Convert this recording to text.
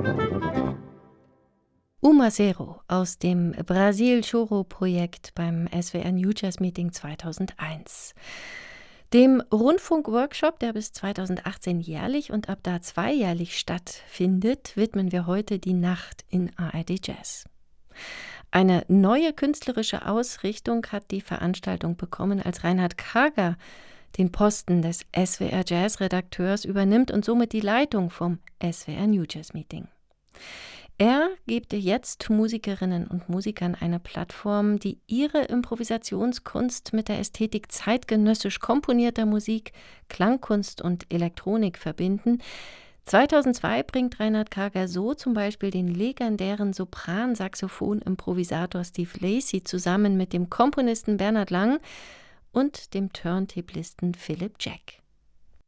Uma Zero aus dem Brasil Choro-Projekt beim SWR New Jazz Meeting 2001. Dem Rundfunkworkshop, der bis 2018 jährlich und ab da zweijährlich stattfindet, widmen wir heute die Nacht in ARD Jazz. Eine neue künstlerische Ausrichtung hat die Veranstaltung bekommen, als Reinhard Karger den Posten des SWR Jazz-Redakteurs übernimmt und somit die Leitung vom SWR New Jazz Meeting. Er gibt jetzt Musikerinnen und Musikern eine Plattform, die ihre Improvisationskunst mit der Ästhetik zeitgenössisch komponierter Musik, Klangkunst und Elektronik verbinden. 2002 bringt Reinhard Karger so zum Beispiel den legendären Sopran-Saxophon-Improvisator Steve Lacy zusammen mit dem Komponisten Bernhard Lang und dem Turntablisten Philip Jack.